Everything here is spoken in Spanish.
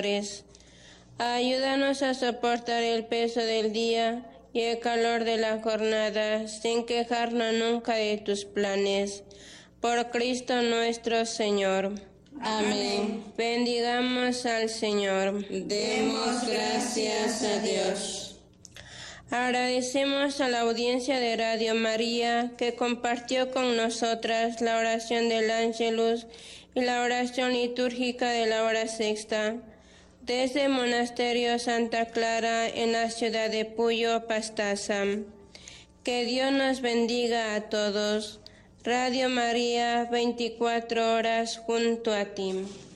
Ayúdanos a soportar el peso del día y el calor de la jornada, sin quejarnos nunca de tus planes. Por Cristo nuestro Señor. Amén. Bendigamos al Señor. Demos gracias a Dios. Agradecemos a la audiencia de Radio María que compartió con nosotras la oración del Ángelus y la oración litúrgica de la hora sexta desde el Monasterio Santa Clara en la ciudad de Puyo, Pastaza. Que Dios nos bendiga a todos. Radio María, 24 horas junto a ti.